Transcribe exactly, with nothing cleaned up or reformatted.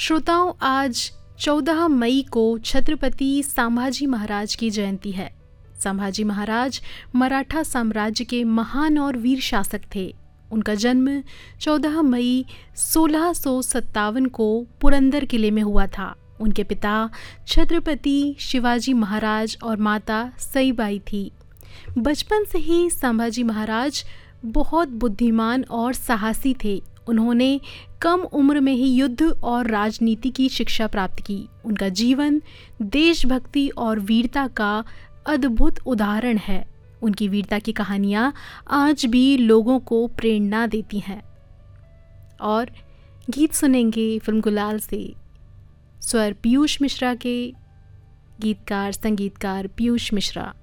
श्रोताओं, आज चौदह मई को छत्रपति संभाजी महाराज की जयंती है। संभाजी महाराज मराठा साम्राज्य के महान और वीर शासक थे। उनका जन्म चौदह मई सोलह सौ सत्तावन को पुरंदर किले में हुआ था। उनके पिता छत्रपति शिवाजी महाराज और माता सईबाई थी। बचपन से ही संभाजी महाराज बहुत बुद्धिमान और साहसी थे। उन्होंने कम उम्र में ही युद्ध और राजनीति की शिक्षा प्राप्त की। उनका जीवन देशभक्ति और वीरता का अद्भुत उदाहरण है। उनकी वीरता की कहानियाँ आज भी लोगों को प्रेरणा देती हैं। और गीत सुनेंगे फिल्म गुलाल से। स्वर पीयूष मिश्रा के, गीतकार संगीतकार पीयूष मिश्रा।